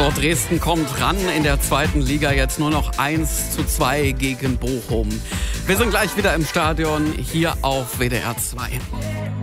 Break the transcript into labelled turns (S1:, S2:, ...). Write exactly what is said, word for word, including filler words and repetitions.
S1: So, Dresden kommt ran in der zweiten Liga, jetzt nur noch eins zu zwei gegen Bochum. Wir sind gleich wieder im Stadion, hier auf W D R zwei.